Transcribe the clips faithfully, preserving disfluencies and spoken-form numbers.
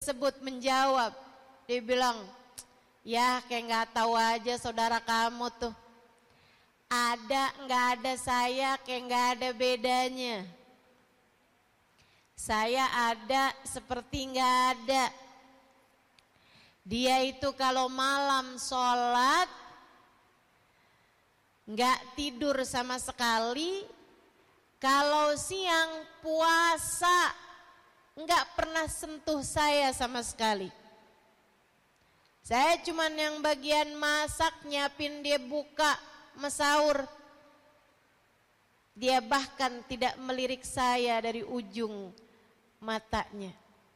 tersebut menjawab. Dia bilang, ya kayak gak tahu aja saudara kamu tuh. Ada gak ada saya kayak gak ada bedanya. Saya ada seperti gak ada. Dia itu kalau malam sholat gak tidur sama sekali. Kalau siang puasa gak pernah sentuh saya sama sekali. Saya cuman yang bagian masak, nyiapin dia buka, mesaur. Dia bahkan tidak melirik saya dari ujung matanya.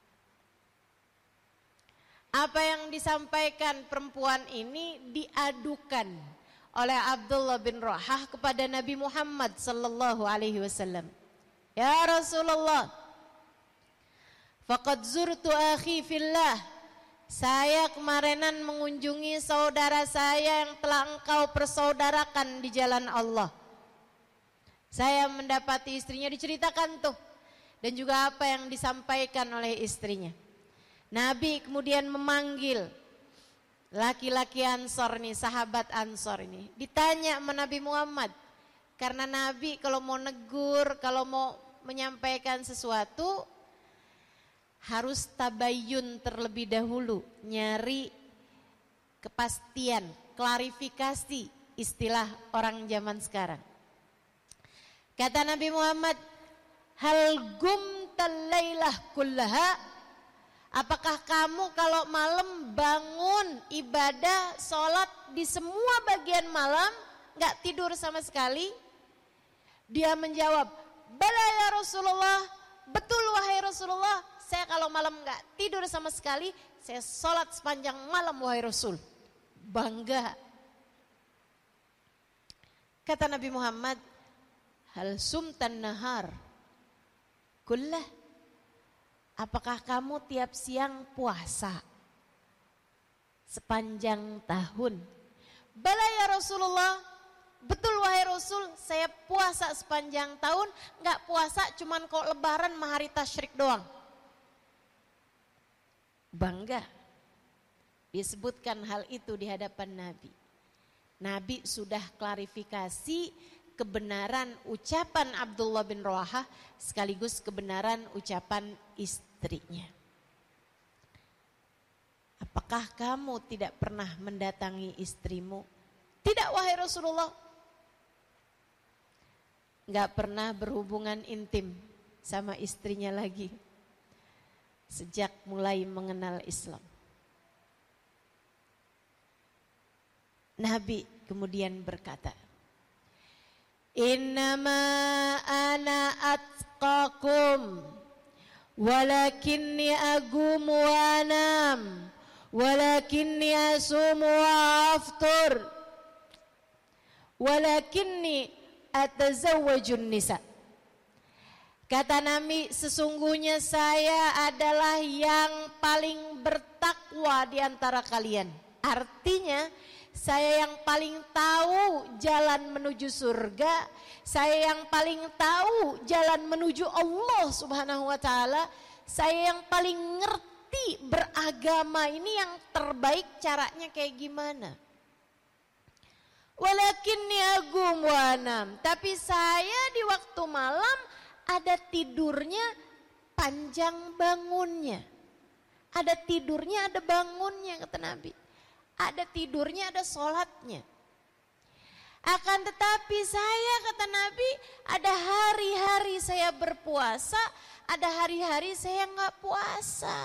Apa yang disampaikan perempuan ini diadukan oleh Abdullah bin Rawahah kepada Nabi Muhammad sallallahu alaihi wasallam. Ya Rasulullah, faqad zurtu akhi fillah. Saya kemarinan mengunjungi saudara saya yang telah engkau persaudarakan di jalan Allah. Saya mendapati istrinya, diceritakan tuh, dan juga apa yang disampaikan oleh istrinya. Nabi kemudian memanggil laki-laki Ansor nih, sahabat Ansor ini. Ditanya sama Nabi Muhammad. Karena Nabi kalau mau negur, kalau mau menyampaikan sesuatu, harus tabayun terlebih dahulu, nyari kepastian, klarifikasi istilah orang zaman sekarang. Kata Nabi Muhammad, hal gumtal lailah kullaha? Apakah kamu kalau malam bangun ibadah, sholat di semua bagian malam, gak tidur sama sekali? Dia menjawab, bala ya Rasulullah, betul wahai Rasulullah. Saya kalau malam gak tidur sama sekali, saya sholat sepanjang malam wahai Rasul. Bangga. Kata Nabi Muhammad, hal sumtan nahar kullah? Apakah kamu tiap siang puasa sepanjang tahun? Bala ya Rasulullah, betul wahai Rasul, saya puasa sepanjang tahun. Gak puasa cuman kok lebaran sama hari tasyrik doang. Bangga. Disebutkan hal itu di hadapan Nabi. Nabi sudah klarifikasi kebenaran ucapan Abdullah bin Rawahah sekaligus kebenaran ucapan istrinya. Apakah kamu tidak pernah mendatangi istrimu? Tidak wahai Rasulullah. Gak pernah berhubungan intim sama istrinya lagi sejak mulai mengenal Islam. Nabi kemudian berkata, innama ana atqakum walakinni agum wa anam walakinni asumu wa aftur walakinni atazawwajun nisa. Kata Nabi, sesungguhnya saya adalah yang paling bertakwa di antara kalian. Artinya, saya yang paling tahu jalan menuju surga, saya yang paling tahu jalan menuju Allah Subhanahu wa taala, saya yang paling ngerti beragama ini yang terbaik caranya kayak gimana. Walakinni agum wa anam, tapi saya di waktu malam ada tidurnya, panjang bangunnya. Ada tidurnya, ada bangunnya, kata Nabi. Ada tidurnya, ada sholatnya. Akan tetapi saya, kata Nabi, ada hari-hari saya berpuasa, ada hari-hari saya gak puasa.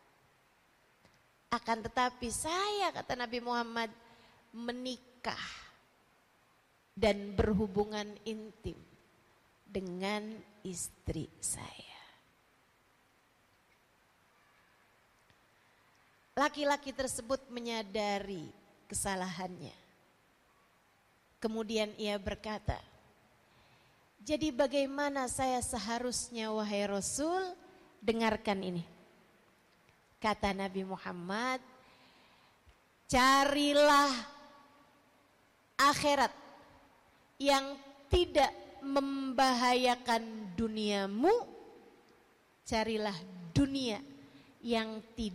Akan tetapi saya, kata Nabi Muhammad, menikah dan berhubungan intim dengan istri saya. Laki-laki tersebut menyadari kesalahannya. Kemudian ia berkata, jadi bagaimana saya seharusnya wahai Rasul? Dengarkan ini. Kata Nabi Muhammad, carilah akhirat yang tidak membahayakan duniamu, carilah dunia yang tidak